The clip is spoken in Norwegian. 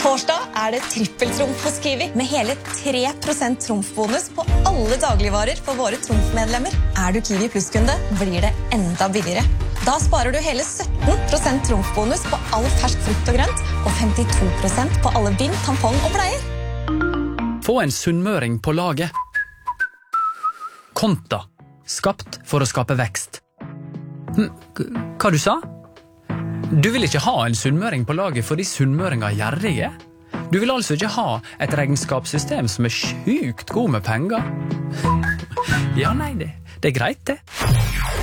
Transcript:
torsdag det trippeltrumf hos Kiwi, med hele 3% trumfbonus på alle dagligvarer for våre trumfmedlemmer. Du Kiwi Plus-kunde, blir det enda billigere. Da sparer du hele 17% trumfbonus på all fersk frukt og grønt, og 52% på alle bind, tampong og bleier. Få en sunnmøring på laget. Konta, skapt for å skape vekst. Hva du sa? Du vil ikke ha en sunnmøring på laget fordi sunnmøringer gjerrige? Du vil altså ikke ha et regnskapssystem som sjukt god med penger? Ja, nei, det greit det.